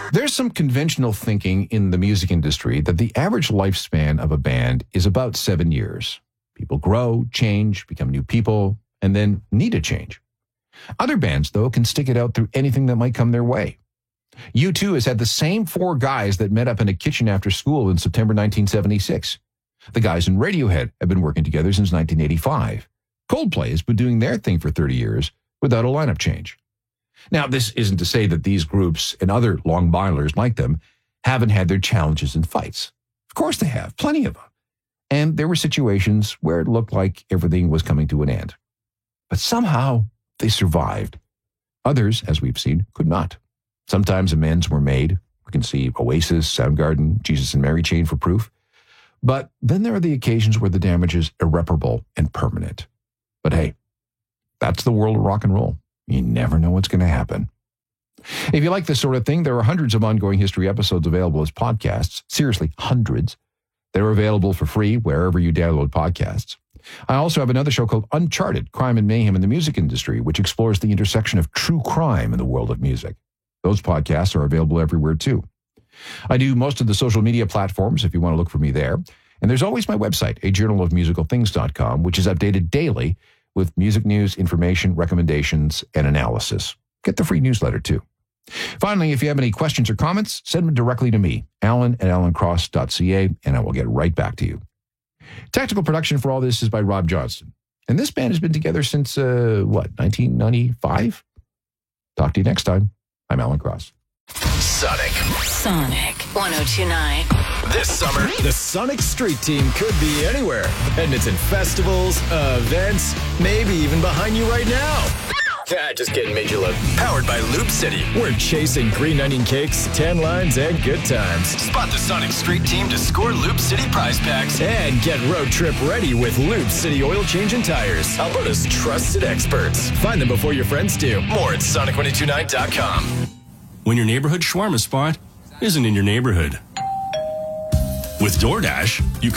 There's some conventional thinking in the music industry that the average lifespan of a band is about 7 years. People grow, change, become new people, and then need a change. Other bands, though, can stick it out through anything that might come their way. U2 has had the same 4 guys that met up in a kitchen after school in September 1976. The guys in Radiohead have been working together since 1985. Coldplay has been doing their thing for 30 years without a lineup change. Now, this isn't to say that these groups and other long milers like them haven't had their challenges and fights. Of course they have, plenty of them. And there were situations where it looked like everything was coming to an end. But somehow they survived. Others, as we've seen, could not. Sometimes amends were made. We can see Oasis, Soundgarden, Jesus and Mary Chain for proof. But then there are the occasions where the damage is irreparable and permanent. But hey, that's the world of rock and roll. You never know what's going to happen. If you like this sort of thing, there are hundreds of Ongoing History episodes available as podcasts. Seriously, hundreds. They're available for free wherever you download podcasts. I also have another show called Uncharted, Crime and Mayhem in the Music Industry, which explores the intersection of true crime in the world of music. Those podcasts are available everywhere, too. I do most of the social media platforms if you want to look for me there. And there's always my website, ajournalofmusicalthings.com, which is updated daily with music news, information, recommendations, and analysis. Get the free newsletter, too. Finally, if you have any questions or comments, send them directly to me, alan@alancross.ca, and I will get right back to you. Technical production for all this is by Rob Johnston. And this band has been together since, 1995? Talk to you next time. I'm Alan Cross. Sonic 1029. This summer, the Sonic Street Team could be anywhere. Edmonton festivals, events, maybe even behind you right now. Just kidding, made you look. Powered by Loop City. We're chasing green onion cakes, tan lines, and good times. Spot the Sonic Street Team to score Loop City prize packs. And get road trip ready with Loop City oil change and tires. Alberta's trusted experts. Find them before your friends do. More at Sonic1029.com. When your neighborhood shawarma spot isn't in your neighborhood. With DoorDash, you